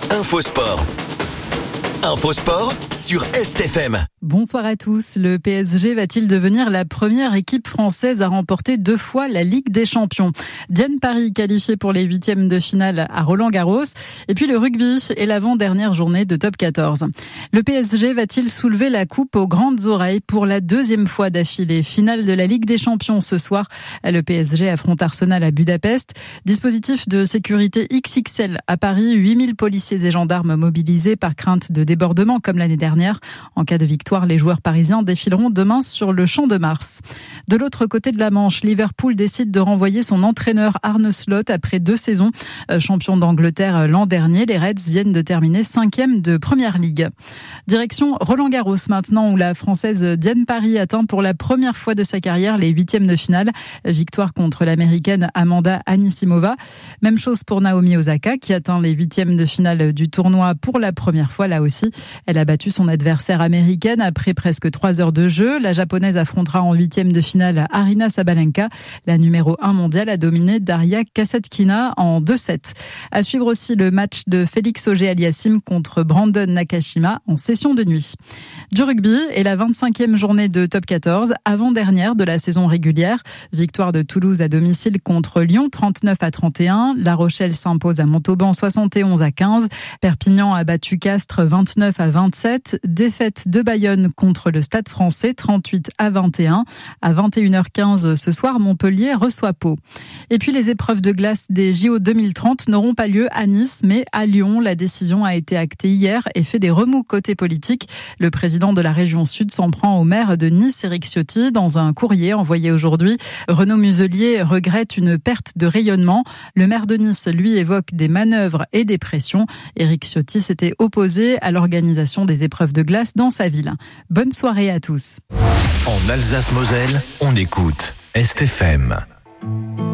Infosport. Infosport sur STFM. Bonsoir à tous. Le PSG va-t-il devenir la première équipe française à remporter 2 fois la Ligue des Champions? Diane Paris qualifiée pour les 8e de finale à Roland-Garros. Et puis le rugby et l'avant-dernière journée de Top 14. Le PSG va-t-il soulever la coupe aux grandes oreilles pour la 2e fois d'affilée? Finale de la Ligue des Champions ce soir. Le PSG affronte Arsenal à Budapest. Dispositif de sécurité XXL à Paris. 8000 policiers et gendarmes mobilisés par crainte de débordement comme l'année dernière. En cas de victoire, les joueurs parisiens défileront demain sur le Champ de Mars. De l'autre côté de la Manche, Liverpool décide de renvoyer son entraîneur Arne Slot après 2 saisons. Champion d'Angleterre l'an dernier, les Reds viennent de terminer 5e de Première Ligue. Direction Roland-Garros maintenant, où la Française Diane Paris atteint pour la première fois de sa carrière les 8e de finale. Victoire contre l'Américaine Amanda Anisimova. Même chose pour Naomi Osaka qui atteint les 8e de finale du tournoi pour la première fois là aussi. Elle a battu son adversaire américaine après presque 3 heures de jeu. La japonaise affrontera en 8e de finale Aryna Sabalenka. La numéro 1 mondiale a dominé Daria Kasatkina en 2-7. À suivre aussi le match de Félix Auger-Aliassime contre Brandon Nakashima en session de nuit. Du rugby et la 25e journée de Top 14, avant-dernière de la saison régulière. Victoire de Toulouse à domicile contre Lyon 39-31. La Rochelle s'impose à Montauban 71-15. Perpignan a battu Castres 29-27. Défaite de Bayonne contre le Stade Français 38-21. À 21h15 ce soir, Montpellier reçoit Pau. Et puis les épreuves de glace des JO 2030 n'auront pas lieu à Nice mais à Lyon. La décision a été actée hier et fait des remous côté politique. Le président de la région Sud s'en prend au maire de Nice, Éric Ciotti, dans un courrier envoyé aujourd'hui. Renaud Muselier regrette une perte de rayonnement. Le maire de Nice, lui, évoque des manœuvres et des pressions. Éric Ciotti s'était opposé à l'organisation des épreuves de glace dans sa ville. Bonne soirée à tous. En Alsace-Moselle, on écoute STFM.